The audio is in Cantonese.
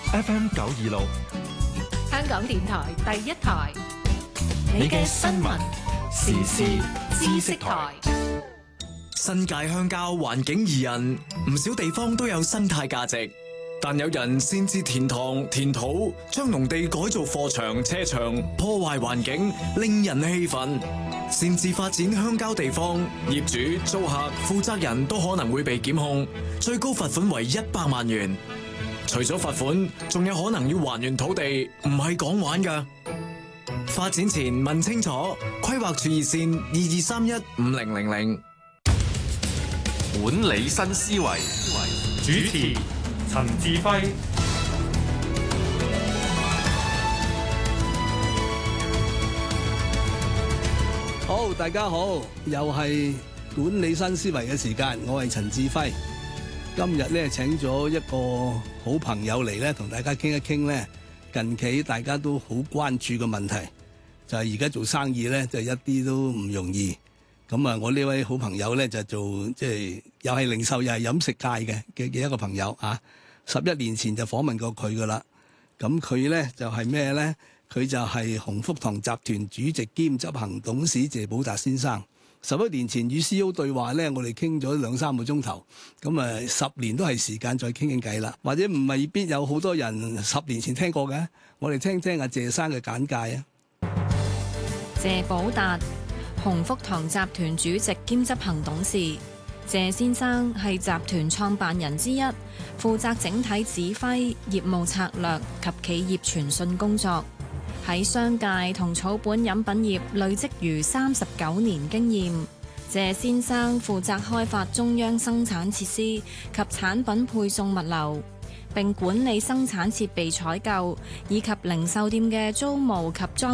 FM 926， 香港電台第一台， 你嘅新聞時事知識台。 新界鄉郊環境宜人，唔少地方都有生態價值，但有人擅自填塘填土，將農地改做貨場、車場，破壞環境，令人氣憤。擅自發展鄉郊地方，業主、租客、負責人都可能會被檢控，最高罰款為100萬元。除咗罰款，仲有可能要還原土地，唔係講玩㗎。發展前問清楚，規劃處熱線22315000。 管理新思維， 主持陳志輝。 好，大家好，又係管理新思維嘅時間，我係陳志輝。今日咧請咗一個好朋友嚟咧，同大家傾一傾咧。近期大家都好關注嘅問題，就係而家做生意咧，就一啲都唔容易。咁啊，我呢位好朋友咧就做又係零售又係飲食界嘅一個朋友啊。11年前就訪問過佢噶啦。咁佢咧就係咩咧？佢就係鴻福堂集團主席兼執行董事謝寶達先生。11年前與 CEO 對話咧，我哋傾咗2-3個鐘頭。咁啊，10年都係時間再傾傾偈啦。或者唔未必有好多人10年前聽過嘅，我哋聽聽阿謝生嘅簡介啊。 謝寶達，鴻福堂集團主席兼執行董事。謝先生係集團創辦人之一，負責整體指揮、業務策略及企業傳訊工作。喺商界同草本飲品業累積逾39年經驗。謝先生負責開發中央生產設施及產品配送物流，並管理生產設備採購以及零售店嘅租務及裝